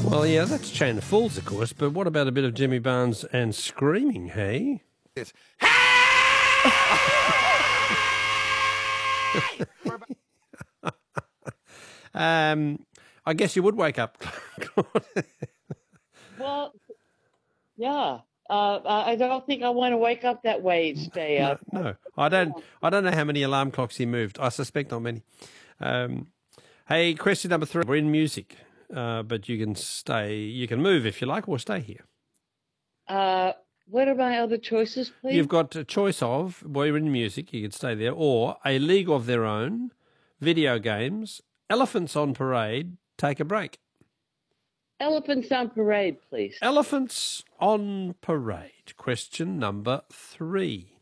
Well, yeah, that's Chain of Fools, of course, but what about a bit of Jimmy Barnes and screaming, hey? It's I guess you would wake up. Well, yeah. I don't think I want to wake up that way each day. No. I don't know how many alarm clocks he moved. I suspect not many. Hey, question number 3. We're in music, but you can stay. You can move if you like, or stay here. What are my other choices, please? You've got a choice of, we're in music, you can stay there, or A League of Their Own, video games, Elephants on Parade, take a break. Elephants on Parade, please. Elephants on Parade. Question number 3.